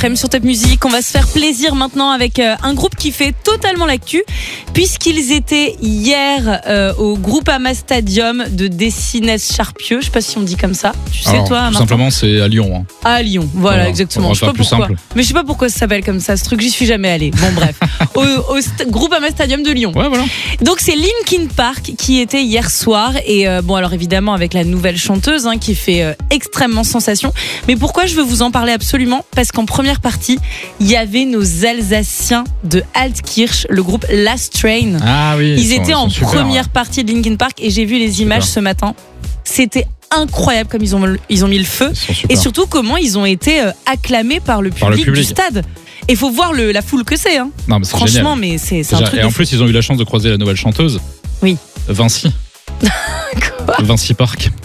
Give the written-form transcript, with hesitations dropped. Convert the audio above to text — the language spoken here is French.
l'après-midi sur Top Music. On va se faire plaisir maintenant avec un groupe qui fait totalement l'actu, puisqu'ils étaient hier au Groupama Stadium de Décines-Charpieu. Je sais pas si on dit comme ça. Tu sais, alors, toi, tout Martin ? simplement, c'est à Lyon. Hein. À Lyon, voilà, exactement. On va Je sais pas faire plus pourquoi. simple. Mais je sais pas pourquoi ça s'appelle comme ça, ce truc, j'y suis jamais allée. Bon, bref. au Groupama Stadium de Lyon. Ouais, voilà. Donc, c'est Linkin Park qui était hier soir. Et bon, alors évidemment, avec la nouvelle chanteuse qui fait extrêmement sensation. Mais pourquoi je veux vous en parler absolument ? Parce qu'en première partie, il y avait nos Alsaciens de Altkirch, le groupe Last Train. Ah oui. Ils étaient en super, première partie de Linkin Park et j'ai vu les images ce matin. C'était incroyable comme ils ont mis le feu. Et surtout comment ils ont été acclamés par le public du stade. Et faut voir la foule que c'est. Hein. Non, mais c'est franchement, génial. mais c'est un truc. Et en plus, ils ont eu la chance de croiser la nouvelle chanteuse. Oui. Vinci. Quoi ? Vinci Park.